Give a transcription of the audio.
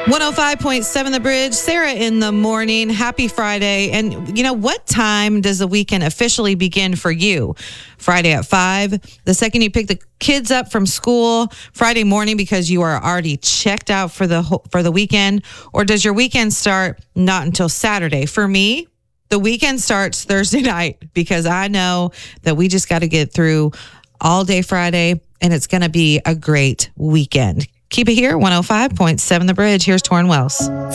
105.7 The Bridge, Sarah in the morning. Happy Friday. And you know, what time does the weekend officially begin for you? Friday at 5. The second you pick the kids up from school, Friday morning because you are already checked out for the weekend, or does your weekend start not until Saturday? For me, the weekend starts Thursday night because I know that we just got to get through all day Friday and it's going to be a great weekend. Keep it here, 105.7 The Bridge. Here's Torrin Wells.